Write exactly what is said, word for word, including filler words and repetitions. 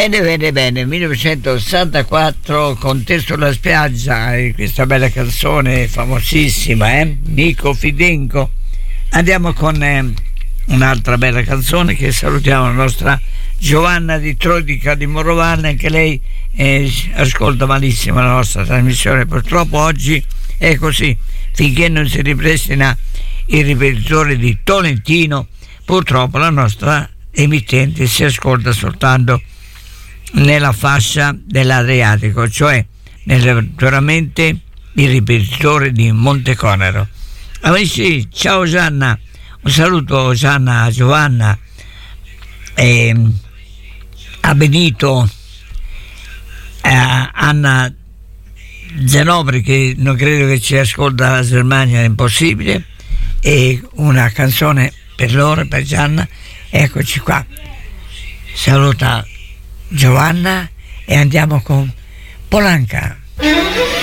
Bene, bene, bene, millenovecentosessantaquattro, con te sulla spiaggia, e questa bella canzone famosissima, eh? Nico Fidenco. Andiamo con eh, un'altra bella canzone che salutiamo, la nostra Giovanna di Trodica di Morovanne, anche lei eh, ascolta malissimo la nostra trasmissione, purtroppo oggi è così, finché non si ripristina il ripetitore di Tolentino, purtroppo la nostra emittente si ascolta soltanto nella fascia dell'Adriatico, cioè veramente il ripetitore di Monteconero. Amici, ciao Gianna, un saluto Gianna, a Giovanna, eh, a Benito, a Anna Zenobri, che non credo che ci ascolta la Germania, è impossibile, e una canzone per loro, per Gianna. Eccoci qua, saluta Giovanna e andiamo con Polanca.